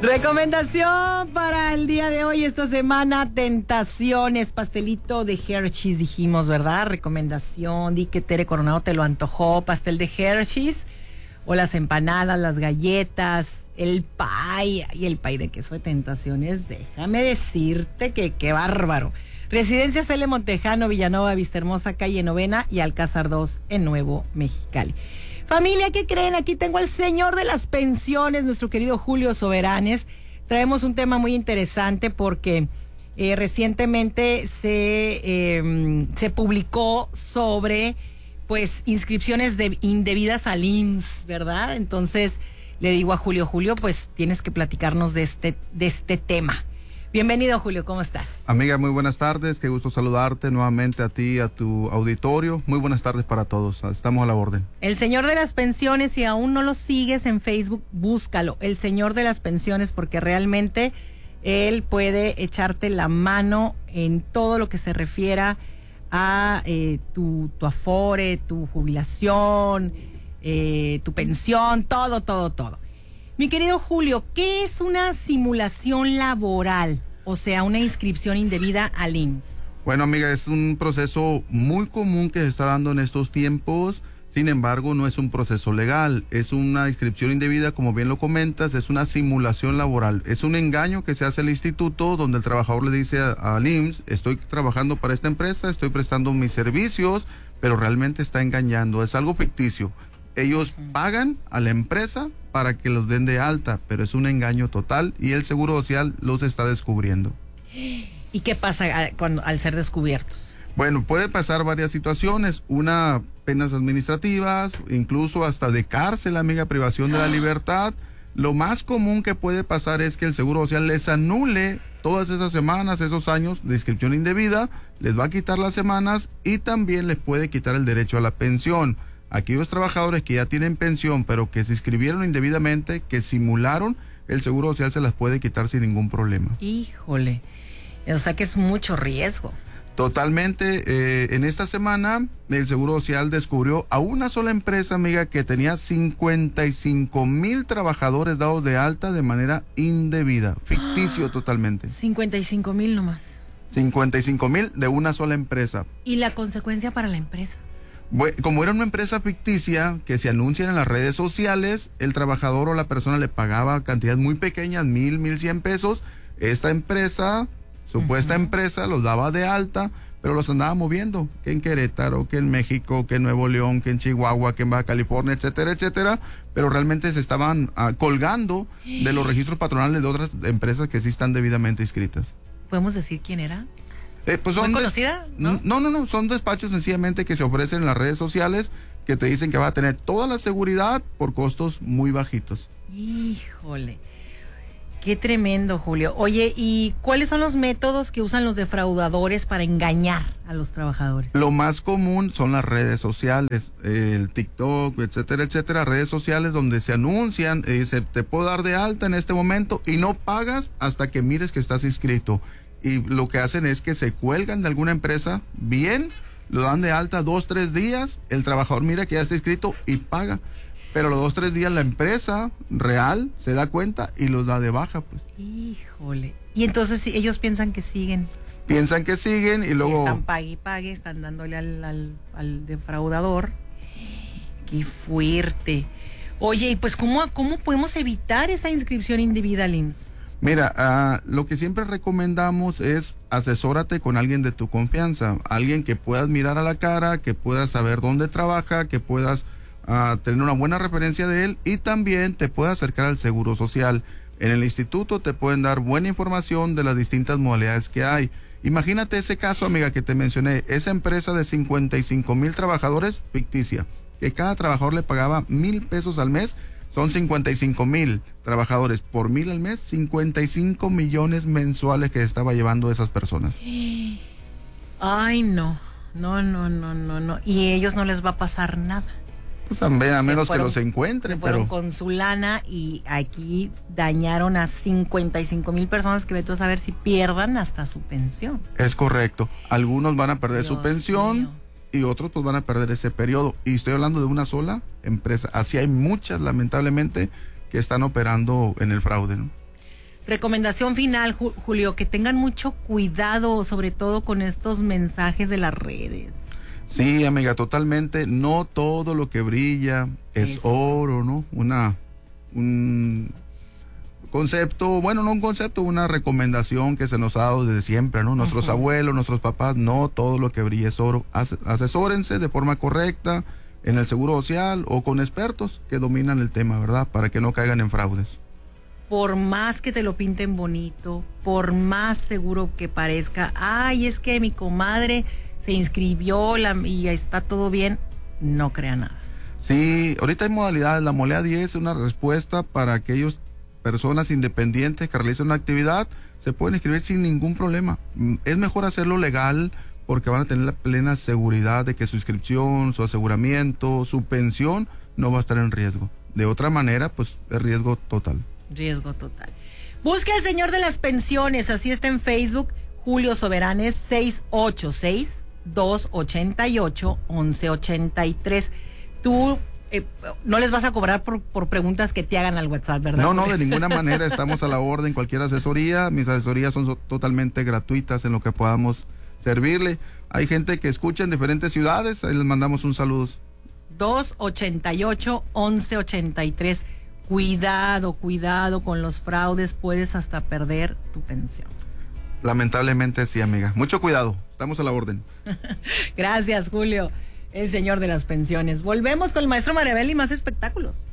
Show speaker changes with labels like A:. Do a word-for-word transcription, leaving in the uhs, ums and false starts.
A: Recomendación para el día de hoy, esta semana, tentaciones, pastelito de Hershey's, dijimos, ¿verdad? Recomendación, di que Tere Coronado te lo antojó, pastel de Hershey's, o las empanadas, las galletas, el pay, y el pay de queso de tentaciones, déjame decirte que qué bárbaro. Residencia Cele Montejano, Villanova, Vistahermosa, calle Novena y Alcázar dos en Nuevo Mexicali. Familia, ¿qué creen? Aquí tengo al señor de las pensiones, nuestro querido Julio Soberanes. Traemos un tema muy interesante porque eh, recientemente se, eh, se publicó sobre pues inscripciones de, indebidas al I M S S, ¿verdad? Entonces le digo a Julio, Julio, pues tienes que platicarnos de este, de este tema. Bienvenido, Julio, ¿cómo estás?
B: Amiga, muy buenas tardes, qué gusto saludarte nuevamente a ti, a tu auditorio. Muy buenas tardes para todos, estamos a la orden.
A: El señor de las pensiones, si aún no lo sigues en Facebook, búscalo, el señor de las pensiones, porque realmente él puede echarte la mano en todo lo que se refiera a eh, tu, tu afore, tu jubilación, eh, tu pensión, todo, todo, todo. Mi querido Julio, ¿qué es una simulación laboral? O sea, una inscripción indebida al I M S S.
B: Bueno, amiga, es un proceso muy común que se está dando en estos tiempos. Sin embargo, no es un proceso legal. Es una inscripción indebida, como bien lo comentas, es una simulación laboral. Es un engaño que se hace al instituto donde el trabajador le dice al I M S S, estoy trabajando para esta empresa, estoy prestando mis servicios, pero realmente está engañando. Es algo ficticio. Ellos pagan a la empresa para que los den de alta, pero es un engaño total y el Seguro Social los está descubriendo.
A: ¿Y qué pasa cuando, al ser descubiertos?
B: Bueno, puede pasar varias situaciones, una, penas administrativas, incluso hasta de cárcel, amiga, privación de la libertad. Lo más común que puede pasar es que el Seguro Social les anule todas esas semanas, esos años de inscripción indebida, les va a quitar las semanas y también les puede quitar el derecho a la pensión. Aquellos trabajadores que ya tienen pensión, pero que se inscribieron indebidamente, que simularon, el Seguro Social se las puede quitar sin ningún problema.
A: Híjole, o sea que es mucho riesgo.
B: Totalmente. Eh, en esta semana, el Seguro Social descubrió a una sola empresa, amiga, que tenía cincuenta y cinco mil trabajadores dados de alta de manera indebida, ficticio totalmente.
A: cincuenta y cinco mil nomás.
B: cincuenta y cinco mil de una sola empresa.
A: ¿Y la consecuencia para la empresa?
B: Como era una empresa ficticia que se anuncian en las redes sociales, el trabajador o la persona le pagaba cantidades muy pequeñas, mil, mil cien pesos. Esta empresa, supuesta uh-huh. empresa, los daba de alta, pero los andaba moviendo, que en Querétaro, que en México, que en Nuevo León, que en Chihuahua, que en Baja California, etcétera, etcétera, pero realmente se estaban uh, colgando de los registros patronales de otras empresas que sí están debidamente inscritas.
A: ¿Podemos decir quién era?
B: Eh, pues son
A: ¿Muy conocida? ¿No?
B: no, no, no, son despachos sencillamente que se ofrecen en las redes sociales que te dicen que va a tener toda la seguridad por costos muy bajitos.
A: Híjole, qué tremendo, Julio. Oye, ¿y cuáles son los métodos que usan los defraudadores para engañar a los trabajadores?
B: Lo más común son las redes sociales, el TikTok, etcétera, etcétera, redes sociales donde se anuncian, y dice, te puedo dar de alta en este momento y no pagas hasta que mires que estás inscrito. Y lo que hacen es que se cuelgan de alguna empresa, bien, lo dan de alta dos, tres días, el trabajador mira que ya está inscrito y paga, pero los dos, tres días la empresa real se da cuenta y los da de baja, pues.
A: Híjole, y entonces ellos piensan que siguen.
B: Piensan que siguen y luego...
A: Están pague y pague, están dándole al, al, al defraudador. Qué fuerte. Oye, y pues, ¿cómo, cómo podemos evitar esa inscripción indebida al I M S S?
B: Mira, uh, lo que siempre recomendamos es asesórate con alguien de tu confianza, alguien que puedas mirar a la cara, que puedas saber dónde trabaja, que puedas uh, tener una buena referencia de él y también te puedas acercar al Seguro Social. En el instituto te pueden dar buena información de las distintas modalidades que hay. Imagínate ese caso, amiga, que te mencioné, esa empresa de cincuenta y cinco mil trabajadores ficticia, que cada trabajador le pagaba mil pesos al mes. Son cincuenta y cinco mil trabajadores por mil al mes, cincuenta y cinco millones mensuales que estaba llevando esas personas.
A: Ay, no, no, no, no, no, no. Y a ellos no les va a pasar nada.
B: Pues a, a menos fueron, que los encuentren.
A: Se fueron
B: pero...
A: con su lana y aquí dañaron a cincuenta y cinco mil personas que vete a saber si pierdan hasta su pensión.
B: Es correcto. Algunos van a perder
A: Dios
B: su pensión.
A: Mío.
B: Y otros pues van a perder ese periodo. Y estoy hablando de una sola empresa. Así hay muchas, lamentablemente, que están operando en el fraude, ¿no?
A: recomendación final, Ju- Julio, que tengan mucho cuidado, sobre todo con estos mensajes de las redes.
B: Sí, amiga, totalmente. No todo lo que brilla es
A: Eso.
B: oro, ¿no? Una, un concepto, bueno, no un concepto, una recomendación que se nos ha dado desde siempre, ¿no? Nuestros
A: Ujú.
B: abuelos, nuestros papás, no todo lo que brilla es oro. As- asesórense de forma correcta en el seguro social o con expertos que dominan el tema, ¿verdad? Para que no caigan en fraudes.
A: Por más que te lo pinten bonito, por más seguro que parezca, ay, es que mi comadre se inscribió la, y está todo bien, no crea nada.
B: Sí, ahorita hay modalidades. La Molea diez es una respuesta para aquellas personas independientes que realicen una actividad, se pueden inscribir sin ningún problema. Mm, Es mejor hacerlo legal porque van a tener la plena seguridad de que su inscripción, su aseguramiento, su pensión no va a estar en riesgo. De otra manera, pues es riesgo total.
A: Riesgo total. Busque al señor de las pensiones, así está en Facebook, Julio Soberanes, seis ocho seis, dos ocho ocho, once ochenta y tres. Tú eh, no les vas a cobrar por, por preguntas que te hagan al WhatsApp, ¿verdad?
B: No, no, de ninguna manera. Estamos a la orden, cualquier asesoría. Mis asesorías son so- totalmente gratuitas en lo que podamos servirle. Hay gente que escucha en diferentes ciudades, ahí les mandamos un saludo.
A: dos ocho ocho, once ochenta y tres. Cuidado, cuidado con los fraudes, puedes hasta perder tu pensión.
B: Lamentablemente sí, amiga. Mucho cuidado, estamos a la orden.
A: Gracias, Julio, el señor de las pensiones. Volvemos con el maestro Maribel y más espectáculos.